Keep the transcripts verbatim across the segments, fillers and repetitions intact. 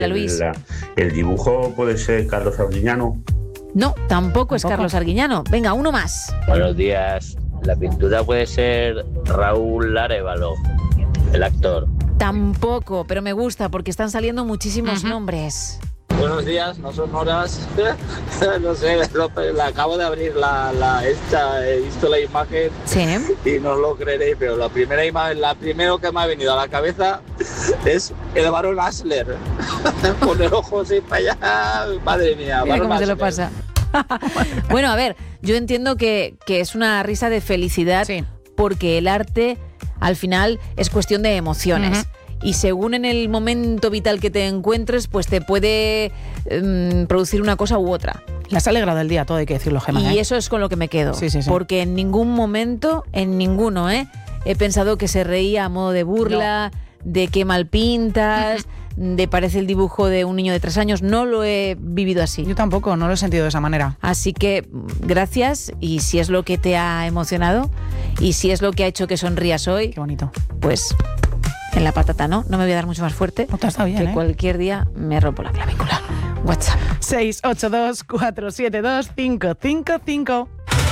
Luis. El, el dibujo puede ser Carlos Arguiñano. No, tampoco es Carlos Arguiñano. Venga, uno más. Buenos días. La pintura puede ser Raúl Arévalo, el actor. Tampoco, pero me gusta porque están saliendo muchísimos uh-huh. nombres. Buenos días, no son horas. No sé, lo, la acabo de abrir la, la esta, he visto la imagen sí. y no lo creeréis, pero la primera imagen, la primero que me ha venido a la cabeza es el Barón Asler. Con el ojo así para allá, madre mía. Mira cómo se lo pasa. Bueno, a ver, yo entiendo que, que es una risa de felicidad sí. porque el arte al final es cuestión de emociones. Uh-huh. Y según en el momento vital que te encuentres, pues te puede um, producir una cosa u otra. Le has alegrado el día, todo hay que decirlo, Gemma. Y ¿eh? eso es con lo que me quedo. Sí, sí, sí. Porque en ningún momento, en ninguno, ¿eh? he pensado que se reía a modo de burla, no. de qué mal pintas, uh-huh. de parece el dibujo de un niño de tres años. No lo he vivido así. Yo tampoco, no lo he sentido de esa manera. Así que gracias, y si es lo que te ha emocionado, y si es lo que ha hecho que sonrías hoy... Qué bonito. Pues... en la patata, ¿no? No me voy a dar mucho más fuerte. No te está bien, que ¿eh? cualquier día me rompo la clavícula. WhatsApp. seis ocho dos, cuatro siete dos, cinco cinco cinco.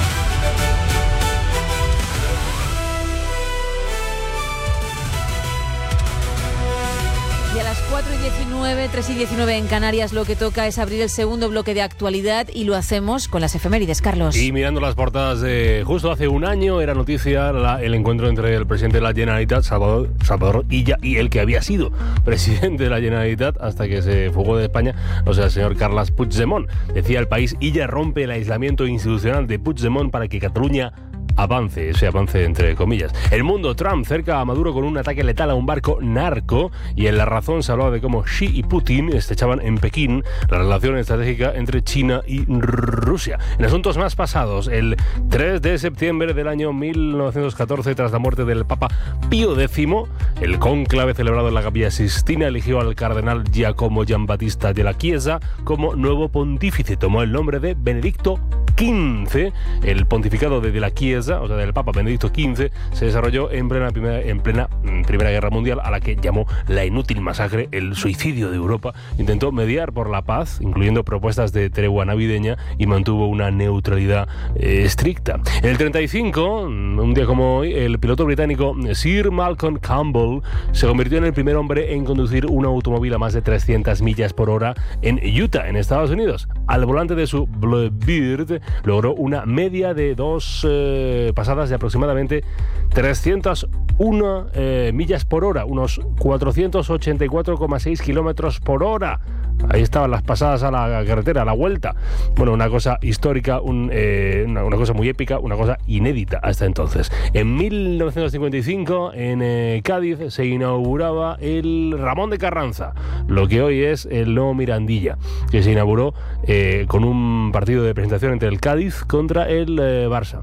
Y a las cuatro y diecinueve, tres y diecinueve en Canarias, lo que toca es abrir el segundo bloque de actualidad y lo hacemos con las efemérides, Carlos. Y mirando las portadas de justo hace un año era noticia la, el encuentro entre el presidente de la Generalitat, Salvador, Salvador Illa, y el que había sido presidente de la Generalitat hasta que se fugó de España, o sea, el señor Carles Puigdemont. Decía el País, Illa rompe el aislamiento institucional de Puigdemont para que Cataluña avance, ese avance entre comillas. El Mundo, Trump cerca a Maduro con un ataque letal a un barco narco, y en La Razón se hablaba de cómo Xi y Putin estrechaban en Pekín la relación estratégica entre China y Rusia. En asuntos más pasados, el tres de septiembre del año mil novecientos catorce, tras la muerte del Papa Pío décimo, el cónclave celebrado en la Capilla Sistina eligió al cardenal Giacomo Giambattista della Chiesa como nuevo pontífice. Tomó el nombre de Benedicto quince. El pontificado de, de la Chiesa, o sea, del Papa Benedicto quince, se desarrolló en plena, primera, en plena Primera Guerra Mundial, a la que llamó la inútil masacre, el suicidio de Europa. Intentó mediar por la paz, incluyendo propuestas de tregua navideña, y mantuvo una neutralidad eh, estricta. En el treinta y cinco, un día como hoy, el piloto británico Sir Malcolm Campbell se convirtió en el primer hombre en conducir un automóvil a más de trescientas millas por hora en Utah, en Estados Unidos. Al volante de su Bluebird logró una media de dos eh, pasadas de aproximadamente trescientas una eh, millas por hora, unos cuatrocientos ochenta y cuatro coma seis kilómetros por hora. Ahí estaban las pasadas a la carretera, a la vuelta. Bueno, una cosa histórica, un, eh, una, una cosa muy épica, una cosa inédita hasta entonces. En mil novecientos cincuenta y cinco, en eh, Cádiz, se inauguraba el Ramón de Carranza, lo que hoy es el nuevo Mirandilla, que se inauguró eh, con un partido de presentación entre el Cádiz contra el eh, Barça,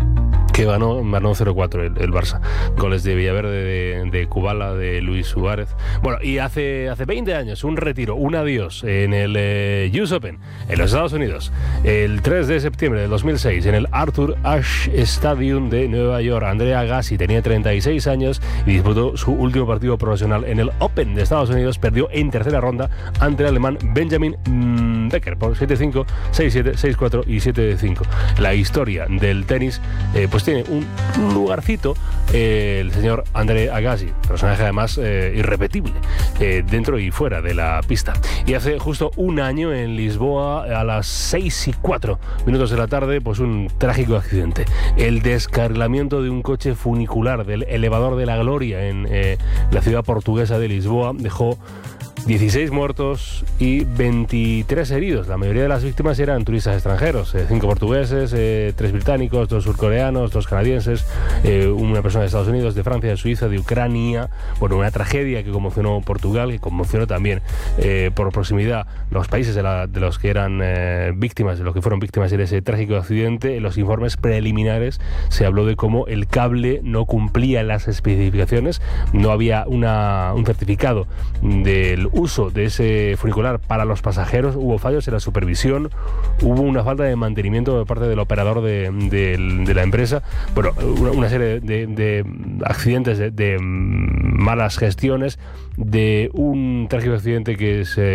que ganó, ganó cero cuatro el, el Barça. Goles de Villaverde, de, de Kubala, de Luis Suárez. Bueno, y hace, hace veinte años, un retiro, un adiós en el eh, U S Open, en los Estados Unidos. El tres de septiembre de dos mil seis, en el Arthur Ashe Stadium de Nueva York, Andrea Agassi tenía treinta y seis años y disputó su último partido profesional en el Open de Estados Unidos. Perdió en tercera ronda ante el alemán Benjamin Becker por siete cinco, seis siete, seis cuatro y siete cinco. La historia del tenis, eh, pues tiene un lugarcito eh, el señor Andre Agassi, personaje además eh, irrepetible eh, dentro y fuera de la pista. Y hace justo un año, en Lisboa, a las seis y cuatro minutos de la tarde, pues un trágico accidente. El descarrilamiento de un coche funicular del elevador de la Gloria en eh, la ciudad portuguesa de Lisboa dejó dieciséis muertos y veintitrés heridos. La mayoría de las víctimas eran turistas extranjeros, eh, cinco portugueses, eh, tres británicos, dos surcoreanos, dos canadienses, eh, una persona de Estados Unidos, de Francia, de Suiza, de Ucrania. Bueno, una tragedia que conmocionó Portugal, que conmocionó también eh, por proximidad los países de, la, de los que eran eh, víctimas, de los que fueron víctimas de ese trágico accidente. En los informes preliminares se habló de cómo el cable no cumplía las especificaciones, no había una, un certificado del uso de ese funicular para los pasajeros, hubo fallos en la supervisión, hubo una falta de mantenimiento por parte del operador de, de, de la empresa. Bueno, una, una serie de, de accidentes, de, de malas gestiones, de un trágico accidente que se